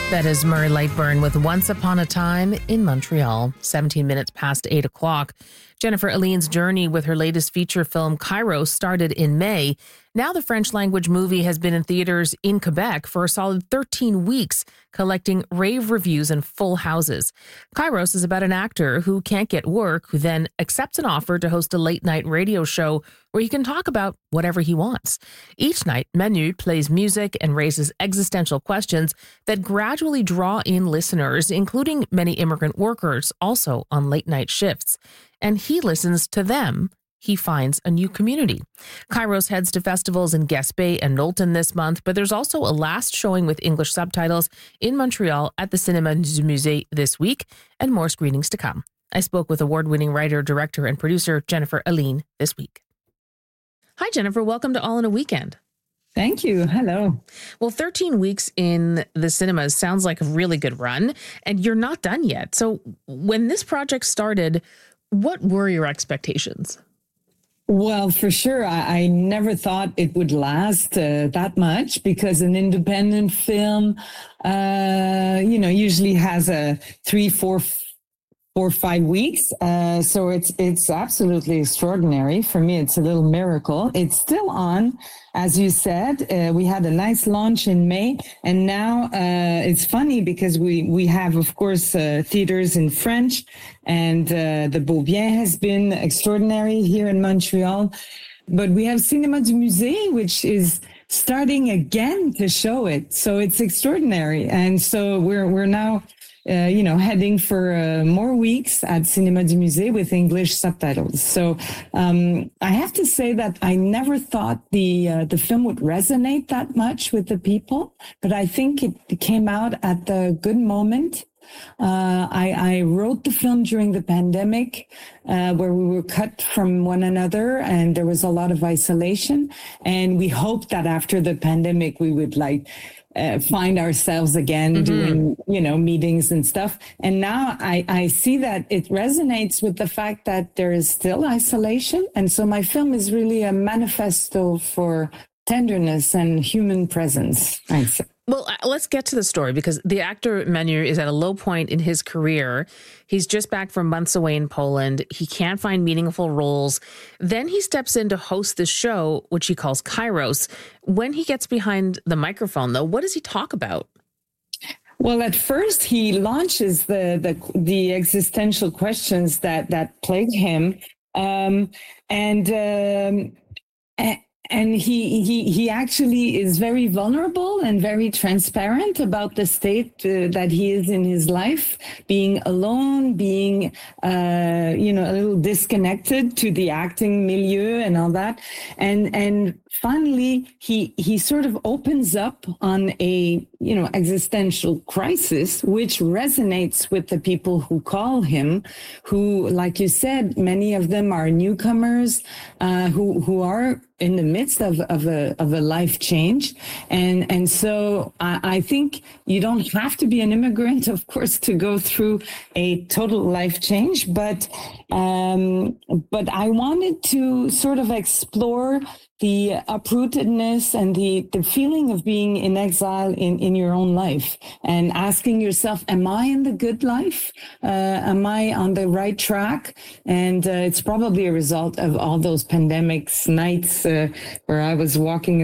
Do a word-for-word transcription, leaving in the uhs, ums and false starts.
That is Murray Lightburn with Once Upon a Time in Montreal, seventeen minutes past eight o'clock. Jennifer Aline's journey with her latest feature film, Kairos, started in May. Now the French-language movie has been in theaters in Quebec for a solid thirteen weeks, collecting rave reviews and full houses. Kairos is about an actor who can't get work, who then accepts an offer to host a late-night radio show where he can talk about whatever he wants. Each night, Manu plays music and raises existential questions that gradually draw in listeners, including many immigrant workers, also on late-night shifts. And he listens to them. He finds a new community. Kairos heads to festivals in Gaspé and Knowlton this month, but there's also a last showing with English subtitles in Montreal at the Cinéma du Musée this week, and more screenings to come. I spoke with award-winning writer, director, and producer Jennifer Aline this week. Hi, Jennifer. Welcome to All in a Weekend. Thank you. Hello. Well, thirteen weeks in the cinemas sounds like a really good run, and you're not done yet. So when this project started, what were your expectations? Well, for sure, I, I never thought it would last uh, that much, because an independent film, uh, you know, usually has a three, four, four, five weeks. Uh, so it's it's absolutely extraordinary. For me, it's a little miracle. It's still on, as you said. Uh, we had a nice launch in May, and now uh, it's funny because we we have, of course, uh, theaters in French, and uh, the Beaubien has been extraordinary here in Montreal. But we have Cinéma du Musée, which is starting again to show it. So it's extraordinary, and so we're we're now. Uh, you know, heading for uh, more weeks at Cinéma du Musée with English subtitles. So um, I have to say that I never thought the uh, the film would resonate that much with the people, but I think it came out at the good moment. Uh, I, I wrote the film during the pandemic, uh, where we were cut from one another and there was a lot of isolation. And we hoped that after the pandemic, we would like uh, find ourselves again mm-hmm. doing, you know, meetings and stuff. And now I, I see that it resonates with the fact that there is still isolation. And so my film is really a manifesto for tenderness and human presence, I'd say. Well, let's get to the story, because the actor Manu is at a low point in his career. He's just back from months away in Poland. He can't find meaningful roles. Then he steps in to host this show, which he calls Kairos. When he gets behind the microphone, though, what does he talk about? Well, at first, he launches the the, the existential questions that, that plague him. Um, and... Um, And he, he, he actually is very vulnerable and very transparent about the state uh, that he is in his life, being alone, being, uh, you know, a little disconnected to the acting milieu and all that. And, and finally, he, he sort of opens up on a, you know, existential crisis, which resonates with the people who call him, who, like you said, many of them are newcomers, uh, who, who are in the midst of, of a of a life change. And and so I, I think you don't have to be an immigrant, of course, to go through a total life change. But um, but I wanted to sort of explore the uprootedness and the, the feeling of being in exile in, in your own life, and asking yourself, am I in the good life? Uh, am I on the right track? And uh, it's probably a result of all those pandemics nights uh, where I was walking